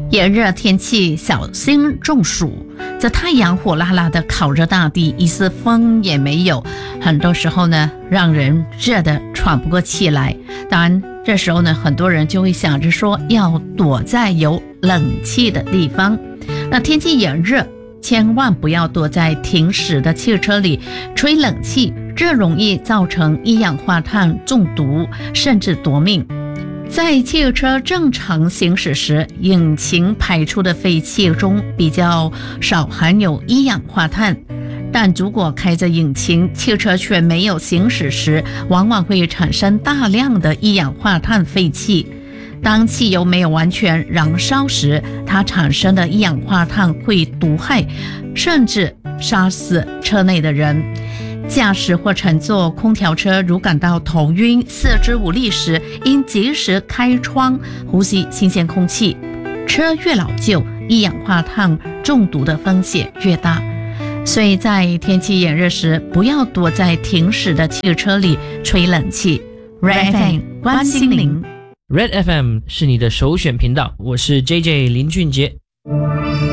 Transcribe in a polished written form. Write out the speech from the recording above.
炎热天气小心中暑，这太阳火辣辣的烤着大地，一丝风也没有，很多时候呢让人热得喘不过气来。当然这时候呢很多人就会想着说要躲在有冷气的地方。那天气炎热，千万不要躲在停驶的汽车里吹冷气，这容易造成一氧化碳中毒，甚至夺命。在汽车正常行驶时，引擎排出的废气中比较少含有一氧化碳，但如果开着引擎，汽车却没有行驶时，往往会产生大量的一氧化碳废气。当汽油没有完全燃烧时，它产生的一氧化碳会毒害，甚至杀死车内的人。驾驶或乘坐空调车如感到头晕、四肢无力时，应及时开窗呼吸新鲜空气。车越老旧，一氧化碳中毒的风险越大，所以在天气炎热时，不要躲在停驶的汽车里吹冷气。 Red FM 关心您。 Red FM 是你的首选频道，我是 JJ 林俊杰。